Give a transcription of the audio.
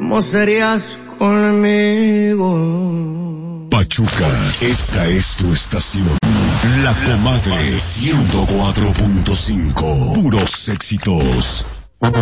¿cómo serías conmigo? Pachuca, esta es tu estación. La Comadre 104.5. Puros éxitos.